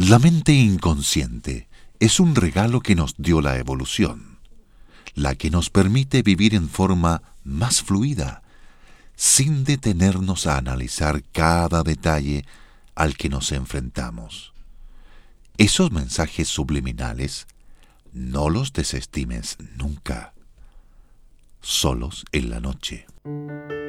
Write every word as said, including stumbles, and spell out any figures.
La mente inconsciente es un regalo que nos dio la evolución, la que nos permite vivir en forma más fluida, sin detenernos a analizar cada detalle al que nos enfrentamos. Esos mensajes subliminales no los desestimes nunca, solos en la noche.